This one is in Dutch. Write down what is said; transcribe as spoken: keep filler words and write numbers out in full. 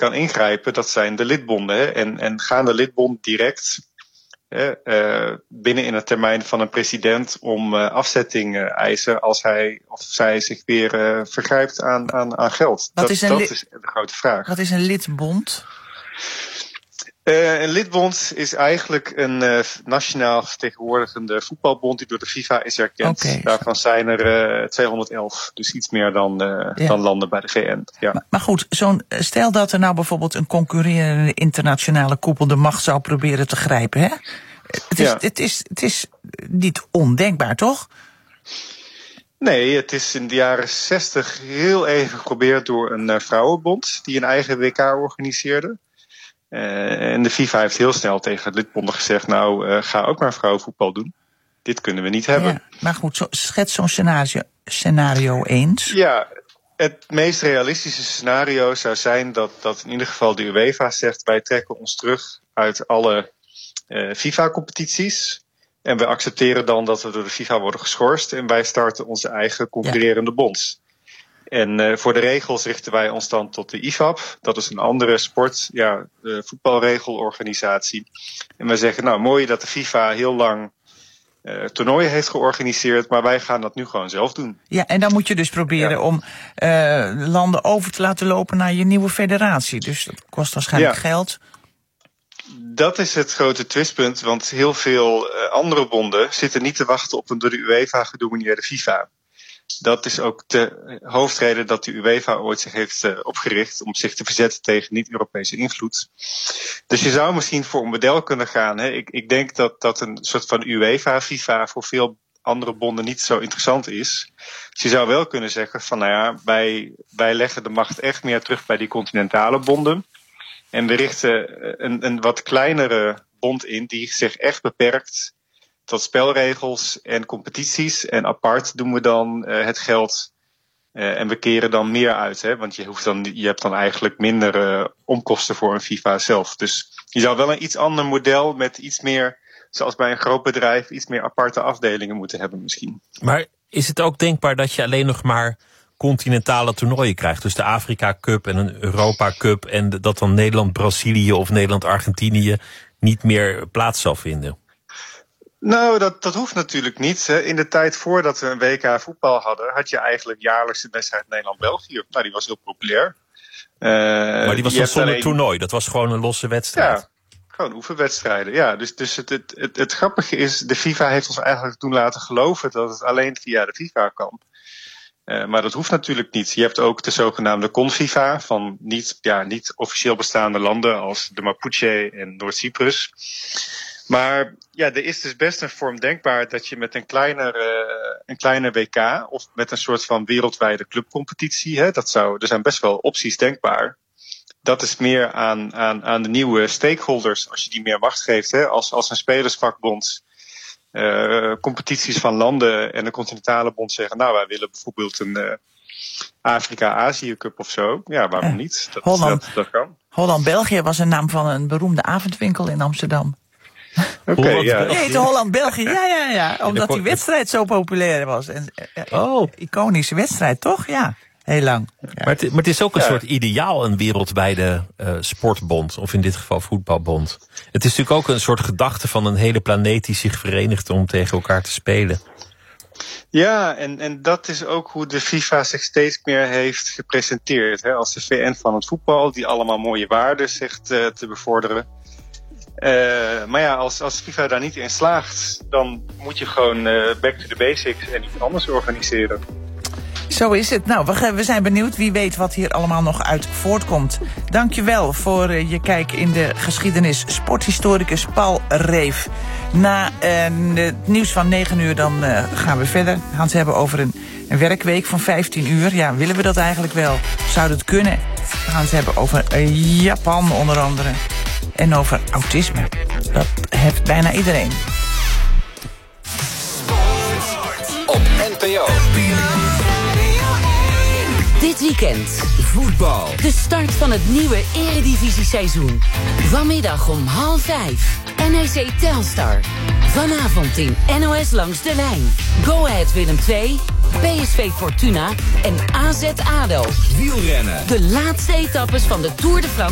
kan ingrijpen, dat zijn de lidbonden. Hè? En, en gaan de lidbonden direct hè, uh, binnen in het termijn van een president om uh, afzetting uh, eisen als hij of zij zich weer uh, vergrijpt aan, aan, aan geld. Wat dat is, een dat li- is de grote vraag. Wat is een lidbond? Uh, een lidbond is eigenlijk een uh, nationaal vertegenwoordigende voetbalbond die door de FIFA is erkend. Okay. Daarvan zijn er uh, tweehonderdelf, dus iets meer dan, uh, ja. dan landen bij de V N. Ja. Maar, maar goed, zo'n, stel dat er nou bijvoorbeeld een concurrerende internationale koepel de macht zou proberen te grijpen. Hè? Het, is, ja. het, is, het is niet ondenkbaar, toch? Nee, het is in de jaren zestig heel even geprobeerd door een uh, vrouwenbond die een eigen W K organiseerde. Uh, en de FIFA heeft heel snel tegen de lidbonden gezegd, nou, uh, ga ook maar vrouwenvoetbal doen. Dit kunnen we niet hebben. Ja, maar goed, zo, schets zo'n scenario, scenario eens. Ja, het meest realistische scenario zou zijn dat, dat in ieder geval de UEFA zegt, wij trekken ons terug uit alle uh, FIFA-competities. En we accepteren dan dat we door de FIFA worden geschorst en wij starten onze eigen concurrerende ja. bonds. En uh, voor de regels richten wij ons dan tot de I F A B. Dat is een andere sport, ja, uh, voetbalregelorganisatie. En wij zeggen, nou mooi dat de FIFA heel lang uh, toernooien heeft georganiseerd, maar wij gaan dat nu gewoon zelf doen. Ja, en dan moet je dus proberen ja. om uh, landen over te laten lopen naar je nieuwe federatie. Dus dat kost waarschijnlijk ja. geld. Dat is het grote twistpunt, want heel veel uh, andere bonden zitten niet te wachten op een door de UEFA gedomineerde FIFA. Dat is ook de hoofdreden dat de UEFA ooit zich heeft uh, opgericht om zich te verzetten tegen niet-Europese invloed. Dus je zou misschien voor een model kunnen gaan. Hè. Ik, ik denk dat, dat een soort van UEFA-FIFA voor veel andere bonden niet zo interessant is. Dus je zou wel kunnen zeggen van nou ja, wij, wij leggen de macht echt meer terug bij die continentale bonden. En we richten een, een wat kleinere bond in die zich echt beperkt tot spelregels en competities. En apart doen we dan uh, het geld. Uh, en we keren dan meer uit. Hè? Want je, hoeft dan, je hebt dan eigenlijk minder uh, omkosten voor een FIFA zelf. Dus je zou wel een iets ander model met iets meer, zoals bij een groot bedrijf, iets meer aparte afdelingen moeten hebben misschien. Maar is het ook denkbaar dat je alleen nog maar continentale toernooien krijgt? Dus de Afrika Cup en een Europa Cup. En dat dan Nederland-Brazilië of Nederland-Argentinië niet meer plaats zal vinden? Nou, dat, dat hoeft natuurlijk niet. Hè. In de tijd voordat we een W K voetbal hadden, had je eigenlijk jaarlijks de wedstrijd Nederland-België. Nou, die was heel populair. Uh, maar die was dan zonder alleen toernooi? Dat was gewoon een losse wedstrijd? Ja, gewoon oefenwedstrijden. Ja, dus, dus het, het, het, het grappige is, de FIFA heeft ons eigenlijk toen laten geloven dat het alleen via de FIFA kan. Uh, maar dat hoeft natuurlijk niet. Je hebt ook de zogenaamde CONFIFA van niet, ja, niet officieel bestaande landen als de Mapuche en Noord-Cyprus. Maar ja, er is dus best een vorm denkbaar dat je met een kleiner, uh, een kleiner W K of met een soort van wereldwijde clubcompetitie, hè, dat zou, er zijn best wel opties denkbaar. Dat is meer aan, aan, aan de nieuwe stakeholders, als je die meer macht geeft, hè, als, als een spelersvakbond uh, competities van landen en een continentale bond zeggen, nou wij willen bijvoorbeeld een uh, Afrika-Azië Cup of zo. Ja, waarom ja. niet? Dat, Holland, dat, dat kan. Holland-België was een naam van een beroemde avondwinkel in Amsterdam. Oké, okay, ja. Die heette Holland-België, ja, ja, ja. Omdat die wedstrijd zo populair was. En, oh. Iconische wedstrijd, toch? Ja, heel lang. Ja. Maar, het, maar het is ook een ja. soort ideaal, een wereldwijde uh, sportbond. Of in dit geval voetbalbond. Het is natuurlijk ook een soort gedachte van een hele planeet die zich verenigt om tegen elkaar te spelen. Ja, en, en dat is ook hoe de FIFA zich steeds meer heeft gepresenteerd. Hè, als de V N van het voetbal, die allemaal mooie waarden zegt uh, te bevorderen. Uh, maar ja, als, als FIFA daar niet in slaagt, dan moet je gewoon uh, back to the basics en iets anders organiseren. Zo is het. Nou, we, we zijn benieuwd. Wie weet wat hier allemaal nog uit voortkomt. Dankjewel voor uh, je kijk in de geschiedenis. Sporthistoricus Paul Reef. Na uh, het nieuws van negen uur dan uh, gaan we verder. We gaan het hebben over een, een werkweek van vijftien uur. Ja, willen we dat eigenlijk wel? Zou dat kunnen? We gaan het hebben over uh, Japan onder andere. En over autisme. Dat heeft bijna iedereen. Op N P O. Dit weekend voetbal. De start van het nieuwe Eredivisie-seizoen. Vanmiddag om half vijf. N E C Telstar. Vanavond in N O S Langs de Lijn. Go Ahead Willem twee. P S V Fortuna en A Z A D O. Wielrennen. De laatste etappes van de Tour de France.